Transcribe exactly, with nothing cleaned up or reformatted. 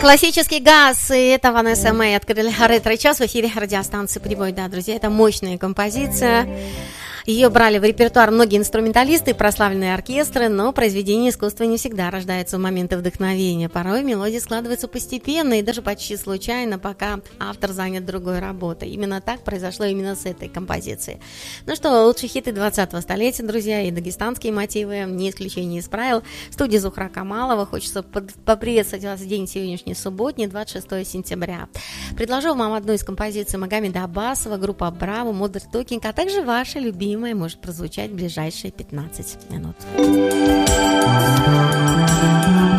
Классический газ, и это Ванесса Мэй открыли ретро-час в эфире радиостанции «Прибой». Да, друзья, это мощная композиция. Ее брали в репертуар многие инструменталисты и прославленные оркестры, но произведение искусства не всегда рождается в моменты вдохновения. Порой мелодии складываются постепенно и даже почти случайно, пока автор занят другой работой. Именно так произошло именно с этой композицией. Ну что, лучшие хиты двадцатого столетия, друзья, и дагестанские мотивы, не исключение из правил. В студии Зухра Камалова. Хочется поприветствовать вас в день сегодняшний субботний, двадцать шестого сентября. Предложу вам одну из композиций Магомеда Аббасова, группа Браво, Modern Talking, а также ваши любимые может прозвучать в ближайшие пятнадцать минут.